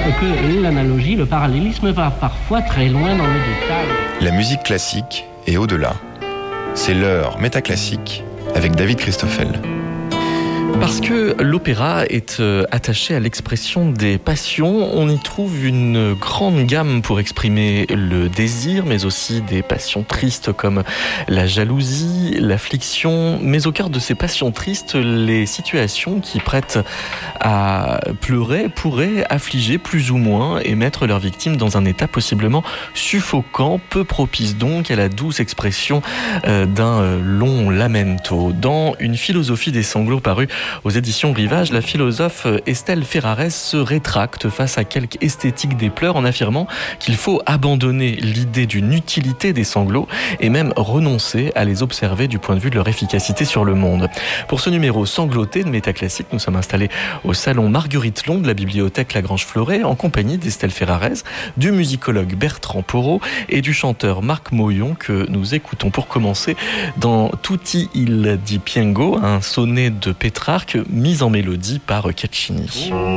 que l'analogie, le parallélisme va parfois très loin dans le détail. La musique classique et au-delà. C'est l'heure métaclassique avec David Christoffel. Parce que l'opéra est attaché à l'expression des passions, on y trouve une grande gamme pour exprimer le désir, mais aussi des passions tristes comme la jalousie, l'affliction. Mais au cœur de ces passions tristes, les situations qui prêtent à pleurer pourraient affliger plus ou moins et mettre leurs victimes dans un état possiblement suffocant, peu propice donc à la douce expression d'un long lamento. Dans Une philosophie des sanglots paru aux éditions Rivage, la philosophe Estelle Ferrares se rétracte face à quelque esthétique des pleurs en affirmant qu'il faut abandonner l'idée d'une utilité des sanglots et même renoncer à les observer du point de vue de leur efficacité sur le monde. Pour ce numéro sangloté de Métaclassique, nous sommes installés au salon Marguerite Long de la bibliothèque Lagrange-Fleuret en compagnie d'Estelle Ferrares, du musicologue Bertrand Porot et du chanteur Marc Moyon que nous écoutons pour commencer dans Tutti il di Piengo, un sonnet de Pétrarque mis en mélodie par Caccini.